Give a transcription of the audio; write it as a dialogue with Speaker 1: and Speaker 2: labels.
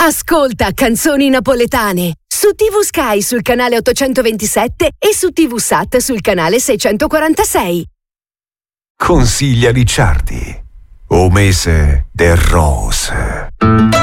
Speaker 1: Ascolta Canzoni Napoletane su TV Sky sul canale 827 e su TV Sat sul canale 646.
Speaker 2: Consiglia Ricciardi. O mese de rose.